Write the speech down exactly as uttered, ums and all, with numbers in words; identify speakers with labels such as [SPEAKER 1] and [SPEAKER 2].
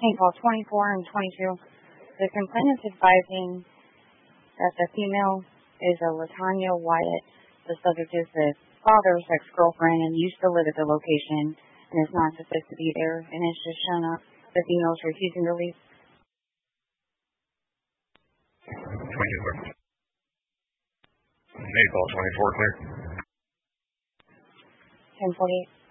[SPEAKER 1] Hey, call twenty-four and twenty-two. The complainant is advising that the female is a Latanya Wyatt. The subject is the father's ex-girlfriend and used to live at the location and is not supposed to be there, and it's just shown up. The female is refusing to leave.
[SPEAKER 2] twenty-four. May call twenty-four, clear.
[SPEAKER 1] ten forty-eight.